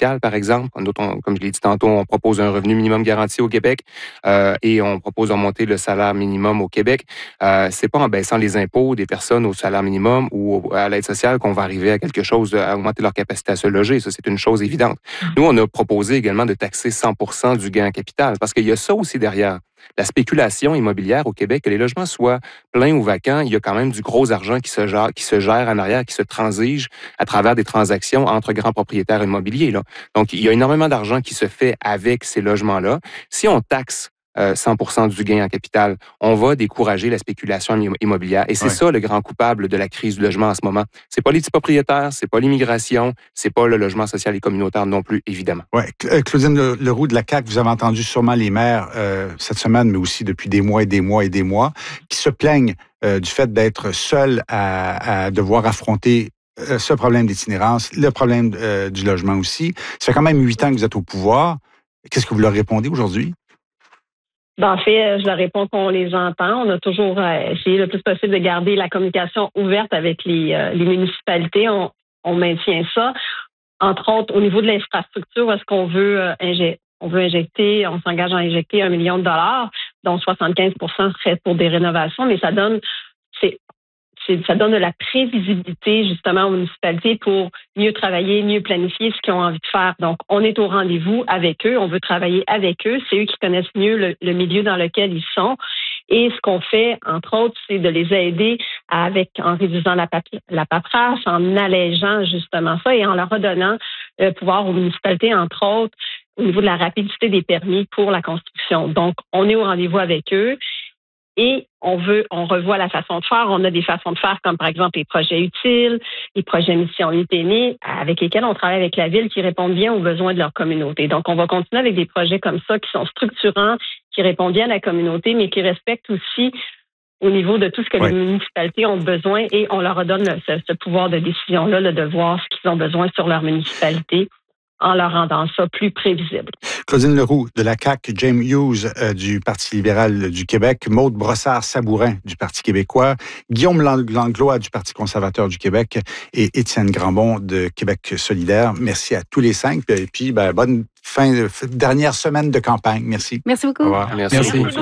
sociale, par exemple. Comme je l'ai dit tantôt, on propose un revenu minimum garanti au Québec et on propose d'augmenter le salaire minimum au Québec. C'est pas en baissant les impôts des personnes au salaire minimum ou à l'aide sociale qu'on va arriver à quelque chose, à augmenter leur capacité à se loger. Ça, c'est une chose évidente. Nous, on a proposé également de taxer 100% du gain en capital parce qu'il y a ça aussi derrière. La spéculation immobilière au Québec, que les logements soient pleins ou vacants, il y a quand même du gros argent qui se gère en arrière, qui se transige à travers des transactions entre grands propriétaires immobiliers, là. Donc, il y a énormément d'argent qui se fait avec ces logements-là. Si on taxe 100% du gain en capital, on va décourager la spéculation immobilière. Et c'est ça le grand coupable de la crise du logement en ce moment. C'est pas les petits propriétaires, c'est pas l'immigration, c'est pas le logement social et communautaire non plus, évidemment. Oui. Claudine Leroux de la CAQ, vous avez entendu sûrement les maires cette semaine, mais aussi depuis des mois et des mois et des mois, qui se plaignent du fait d'être seuls à devoir affronter ce problème d'itinérance, le problème du logement aussi. Ça fait quand même 8 ans que vous êtes au pouvoir. Qu'est-ce que vous leur répondez aujourd'hui? En fait, je leur réponds qu'on les entend. On a toujours essayé le plus possible de garder la communication ouverte avec les municipalités. On maintient ça. Entre autres, au niveau de l'infrastructure, est-ce qu'on veut injecter, on s'engage à injecter $1 million, dont 75% serait pour des rénovations, mais ça donne de la prévisibilité justement aux municipalités pour mieux travailler, mieux planifier ce qu'ils ont envie de faire. Donc, on est au rendez-vous avec eux, on veut travailler avec eux. C'est eux qui connaissent mieux le milieu dans lequel ils sont. Et ce qu'on fait, entre autres, c'est de les aider en réduisant la paperasse, en allégeant justement ça et en leur redonnant le pouvoir aux municipalités, entre autres, au niveau de la rapidité des permis pour la construction. Donc, on est au rendez-vous avec eux. Et on revoit la façon de faire. On a des façons de faire comme par exemple les projets utiles, les projets mission unité avec lesquels on travaille avec la ville qui répondent bien aux besoins de leur communauté. Donc, on va continuer avec des projets comme ça qui sont structurants, qui répondent bien à la communauté, mais qui respectent aussi au niveau de tout ce que les municipalités ont besoin et on leur redonne ce pouvoir de décision-là, de voir ce qu'ils ont besoin sur leur municipalité, en leur rendant ça plus prévisible. Claudine Leroux de la CAQ, James Hughes du Parti libéral du Québec, Maude Brossard-Sabourin du Parti québécois, Guillaume Langlois du Parti conservateur du Québec et Étienne Grandbon de Québec solidaire. Merci à tous les 5. Et puis, bonne dernière semaine de campagne. Merci. Merci beaucoup. Au revoir. Merci beaucoup.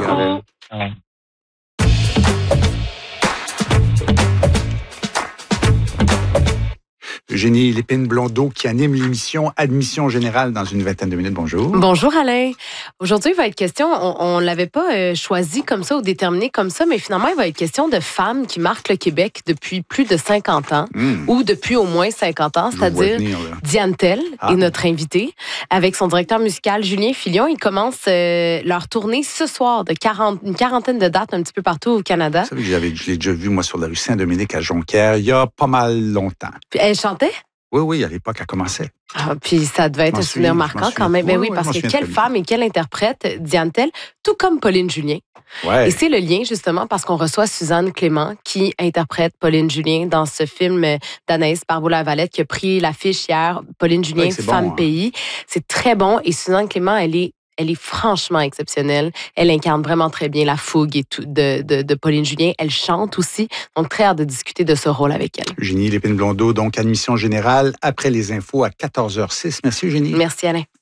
Eugénie Lépine-Blondeau qui anime l'émission Admission générale dans une vingtaine de minutes. Bonjour. Bonjour Alain. Aujourd'hui, il va être question, on ne l'avait pas choisi comme ça ou déterminé comme ça, mais finalement, il va être question de femmes qui marquent le Québec depuis plus de 50 ans ou depuis au moins 50 ans, c'est-à-dire Diane Tell est notre invitée avec son directeur musical Julien Filion. Ils commencent leur tournée ce soir de une quarantaine de dates un petit peu partout au Canada. Vous savez que je l'ai déjà vu, moi, sur la rue Saint-Dominique à Jonquière, il y a pas mal longtemps. Puis elle chantait? Oui, à l'époque, elle commençait. Puis ça devait être un souvenir marquant quand même. Ben oui, parce que quelle femme et quelle interprète, Diane Tell, tout comme Pauline Julien. Ouais. Et c'est le lien, justement, parce qu'on reçoit Suzanne Clément, qui interprète Pauline Julien dans ce film d'Anaïs Barbeau-Lavalette, qui a pris l'affiche hier, Pauline Julien, Femme Pays. C'est très bon. Et Suzanne Clément, elle est franchement exceptionnelle. Elle incarne vraiment très bien la fougue et tout de Pauline Julien. Elle chante aussi. Donc, très hâte de discuter de ce rôle avec elle. Eugénie Lépine-Blondeau, donc admission générale après les infos à 14h06. Merci Eugénie. Merci Alain.